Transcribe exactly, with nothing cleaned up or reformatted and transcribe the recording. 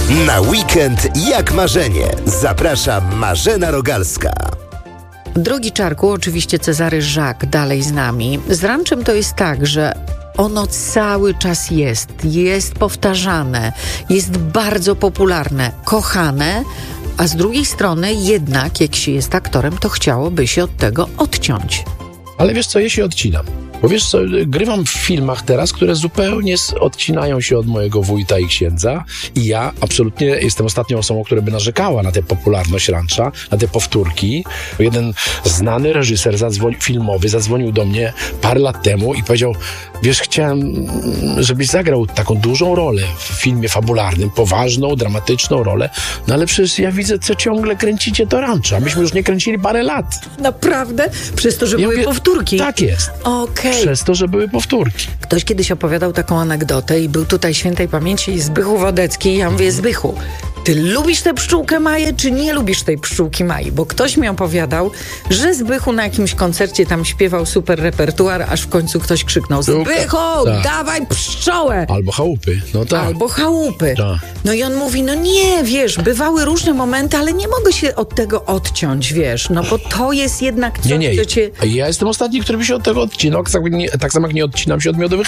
Na weekend jak marzenie. Zaprasza Marzena Rogalska. Drogi Czarku, oczywiście Cezary Żak dalej z nami. Z ranczem to jest tak, że ono cały czas jest, jest powtarzane, jest bardzo popularne, kochane, a z drugiej strony jednak, jak się jest aktorem, to chciałoby się od tego odciąć. Ale wiesz co, ja się odcinam. Bo wiesz co, grywam w filmach teraz, które zupełnie odcinają się od mojego wujka i księdza i ja absolutnie jestem ostatnią osobą, która by narzekała na tę popularność rancza, na te powtórki. Jeden znany reżyser zadzwoni- filmowy zadzwonił do mnie parę lat temu i powiedział, wiesz, chciałem, żebyś zagrał taką dużą rolę w filmie fabularnym, poważną, dramatyczną rolę, no ale przecież ja widzę, co ciągle kręcicie to rancza. Myśmy już nie kręcili parę lat. Naprawdę? Przez to, że Ja były mówię, powtórki? Tak jest. Okej. Przez to, że były powtórki. Ktoś kiedyś opowiadał taką anegdotę i był tutaj świętej pamięci Zbychu Wodecki i ja mówię, Zbychu, ty lubisz tę pszczółkę Maję, czy nie lubisz tej pszczółki Mai? Bo ktoś mi opowiadał, że Zbychu na jakimś koncercie tam śpiewał super repertuar, aż w końcu ktoś krzyknął, Zbychu, tak. dawaj pszczołę! Albo chałupy, no tak. Albo chałupy. Tak. No i on mówi, no nie, wiesz, bywały różne momenty, ale nie mogę się od tego odciąć, wiesz, no bo to jest jednak coś, Nie, nie. co cię... Ja jestem ostatni, który by się od tego odcinał, tak, nie, tak samo jak nie odcinam się od miodowych